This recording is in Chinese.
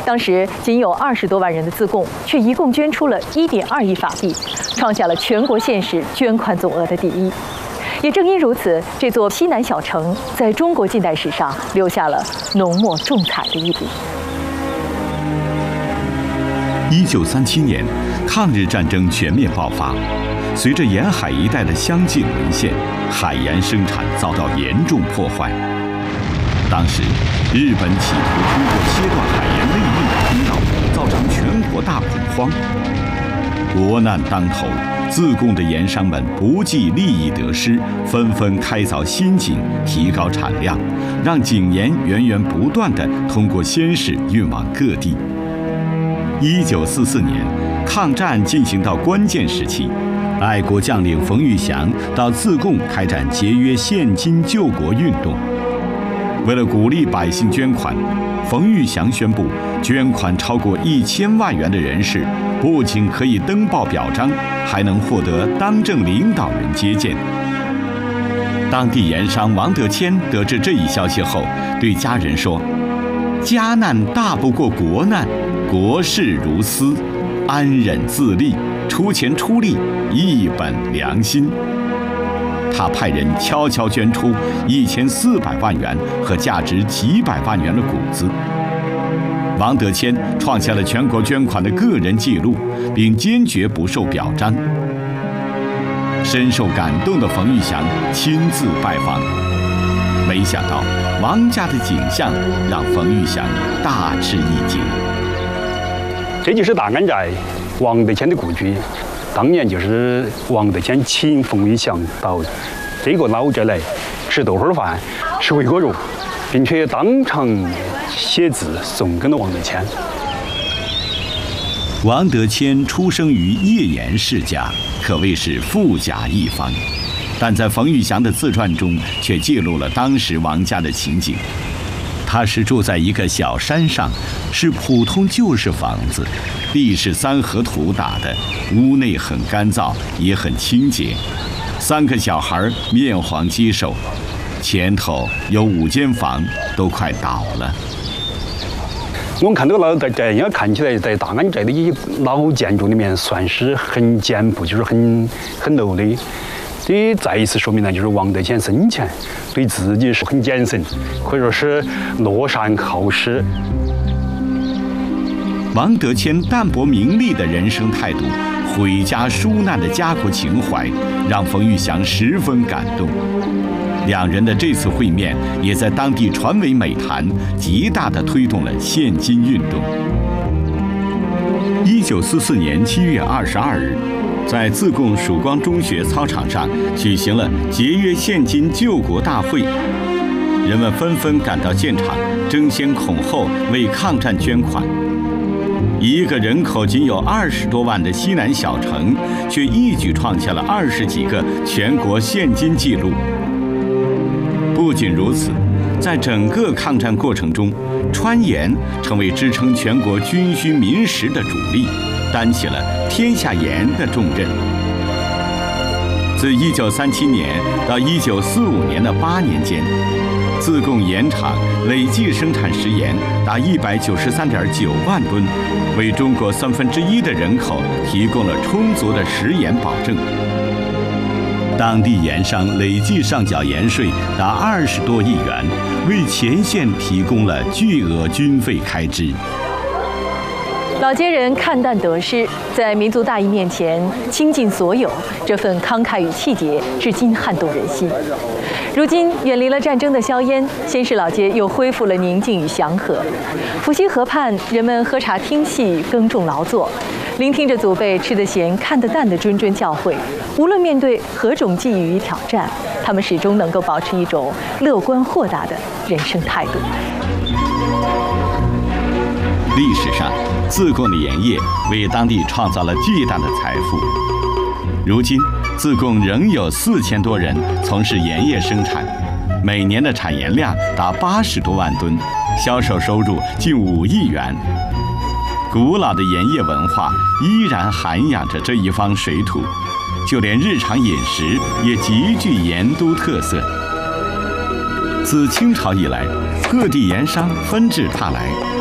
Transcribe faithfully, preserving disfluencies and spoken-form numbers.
当时仅有二十多万人的自贡，却一共捐出了一点二亿法币，创下了全国县市捐款总额的第一。也正因如此，这座西南小城在中国近代史上留下了浓墨重彩的一笔。 一九三七年，抗日战争全面爆发，随着沿海一带的乡境沦陷，海盐生产遭到严重破坏。当时，日本企图通过切断海盐内运的通道，造成全国大恐慌。国难当头，自贡的盐商们不计利益得失，纷纷开凿新井，提高产量，让井盐源源不断地通过先市运往各地。一九四四年，抗战进行到关键时期，爱国将领冯玉祥到自贡开展节约现金救国运动。为了鼓励百姓捐款，冯玉祥宣布，捐款超过一千万元的人士，不仅可以登报表彰，还能获得当政领导人接见。当地盐商王德谦得知这一消息后，对家人说：“家难大不过国难，国事如斯，安忍自立，出钱出力，一本良心。”他派人悄悄捐出一千四百万元和价值几百万元的谷子。王德谦创下了全国捐款的个人纪录，并坚决不受表彰。深受感动的冯玉祥亲自拜访，没想到王家的景象让冯玉祥大吃一惊。 这就是大安寨王德谦的故居。当年就是王德谦请冯玉祥到这个老宅来吃豆花饭、吃回锅肉，并且当场写字送给了王德谦。 王德谦出生于叶岩世家，可谓是富甲一方，但在冯玉祥的自传中却记录了当时王家的情景。他是住在一个小山上，是普通旧式房子，地是三合土打的，屋内很干燥，也很清洁。三个小孩面黄肌瘦，前头有五间房，都快倒了。 我们看这个老宅，应该看起来在大安寨的一老建筑里面算是很简朴，就是很很陋的。这再一次说明了，就是王德谦生前对自己是很谨慎，可以说是乐善好施。 王德谦淡泊名利的人生态度，毁家纾难的家国情怀，让冯玉祥十分感动。两人的这次会面也在当地传为美谈，极大地推动了现金运动。一九四四年七月二十二日，在自贡曙光中学操场上举行了节约现金救国大会，人们纷纷赶到现场，争先恐后为抗战捐款。一个人口仅有二十多万的西南小城，却一举创下了二十几个全国现金纪录。不仅如此，在整个抗战过程中，川盐成为支撑全国军需民食的主力，担起了天下盐的重任。自一九三七年到一九四五年的八年间，自贡盐场累计生产食盐达一百九十三点九万吨，为中国三分之一的人口提供了充足的食盐保证。当地盐商累计上缴盐税达二十多亿元，为前线提供了巨额军费开支。 老街人看淡得失，在民族大义面前倾尽所有，这份慷慨与气节至今撼动人心。如今远离了战争的硝烟，先市老街又恢复了宁静与祥和。伏羲河畔，人们喝茶听戏，耕种劳作，聆听着祖辈吃得咸看得淡的谆谆教诲。无论面对何种际遇与挑战，他们始终能够保持一种乐观豁达的人生态度。 历史上，自贡的盐业为当地创造了巨大的财富。如今，自贡仍有四千多人从事盐业生产，每年的产盐量达八十多万吨，销售收入近五亿元。古老的盐业文化依然涵养着这一方水土，就连日常饮食也极具盐都特色。自清朝以来，各地盐商纷至沓来，